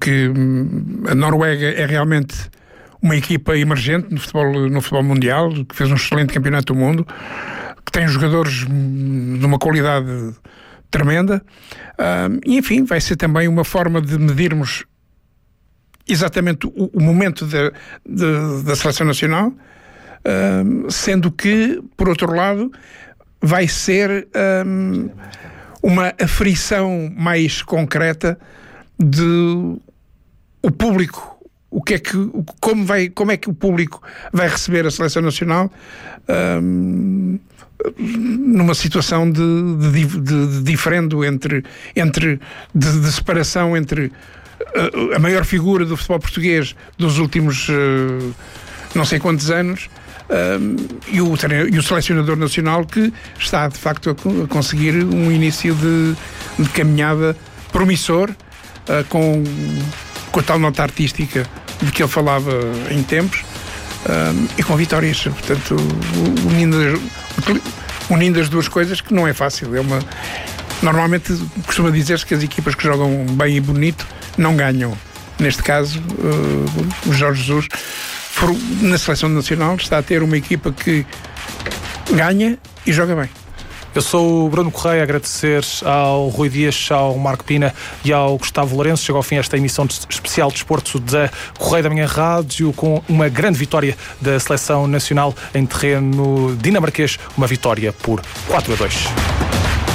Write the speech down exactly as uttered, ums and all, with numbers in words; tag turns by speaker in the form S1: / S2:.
S1: porque a Noruega é realmente uma equipa emergente no futebol, no futebol mundial, que fez um excelente campeonato do mundo, que tem jogadores de uma qualidade tremenda, uh, e enfim, vai ser também uma forma de medirmos exatamente o, o momento de, de, da seleção nacional, uh, sendo que, por outro lado, vai ser um, uma aferição mais concreta de o público. O que é que, como, vai, como é que o público vai receber a seleção nacional um, numa situação de, de, de, de diferendo entre, entre de, de separação entre a, a maior figura do futebol português dos últimos uh, não sei quantos anos um, e, o, e o selecionador nacional, que está de facto a, a conseguir um início de, de caminhada promissor, uh, com com a tal nota artística de que ele falava em tempos, um, e com vitórias, portanto, unindo, unindo as duas coisas, que não é fácil. É uma, normalmente costuma dizer-se que as equipas que jogam bem e bonito não ganham. Neste caso, uh, o Jorge Jesus, for, na seleção nacional, está a ter uma equipa que ganha e joga bem.
S2: Eu sou o Bruno Correia, a agradecer ao Rui Dias, ao Marco Pina e ao Gustavo Lourenço. Chega ao fim esta emissão especial de desporto da Correia da Manhã Rádio, com uma grande vitória da seleção nacional em terreno dinamarquês, uma vitória por quatro a dois.